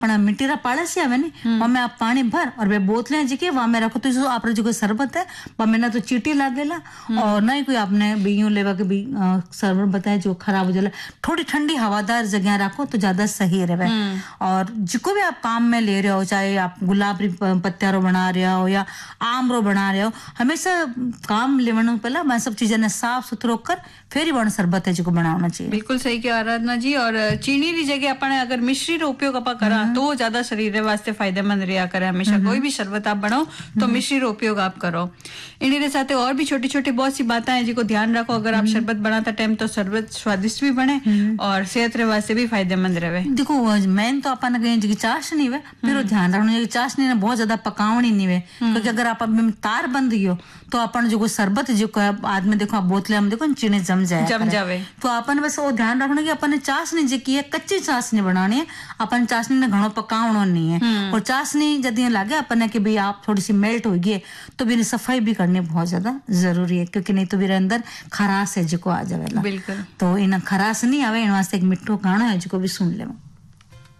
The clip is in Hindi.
पण मिट्टी रा पाड़े से आवे नी वहाँ आप पानी भर और वे बोतलें जी के वहाँ में रखो तो जो आप जो कोई शरबत है वहाँ में ना तो चीटी लागेला और ना ही कोई आपने बीयू लेवा के भी शरबत बताए जो खराब हो जाला। थोड़ी ठंडी हवादार जगह रखो तो ज्यादा सही रहे। और जिको भी आप काम में ले रहे हो, चाहे आप गुलाब पत्तियां रो बना रहे हो या आम रो बना रहे हो, हमेशा काम लेवनो पहला मैं सब चीजें साफ सुथरो कर फिर ही बन शरबत है जो बनाना चाहिए। बिल्कुल सही कहा आराधना जी। और चीनी री जगह अपन अगर मिश्री रो उपयोग अपन करा तो ज्यादा शरीर वास्ते फायदेमंद रहा करे। हमेशा कोई भी शरबत आप बनाओ तो मिश्री रो उपयोग आप करो। इन्हीं साथ और भी छोटी छोटी बहुत सी बातें हैं जिनको ध्यान रखो अगर आप शरबत बनाता टाइम तो शरबत स्वादिष्ट भी बने और सेहत रे वास्ते भी फायदेमंद रहे। देखो मेन तो अपन कहीं चाशनी वे फिर ध्यान रखना चाशनी ने बहुत ज्यादा पकावनी नहीं वे, क्योंकि अगर आप तार बंद गयो तो अपन जो शरबत जो आदमी देखो आप बोतले में देखो चीनी जम जावे तो अपन बस वो ध्यान रखना कि अपन चाशनी जी की है कच्ची चाशनी बनानी है। अपन चाशनी ने घणो पकावनो नहीं है। और चाशनी यदि लगे अपन कि भाई आप थोड़ी सी मेल्ट हो गई तो भी सफाई भी करनी बहुत ज्यादा जरूरी है, क्योंकि नहीं तो भी अंदर खराश है जो आ जावेला। बिल्कुल। तो इन खराश नहीं आवे इन वास्ते एक मिट्टो गाना है जो भी सुन ले।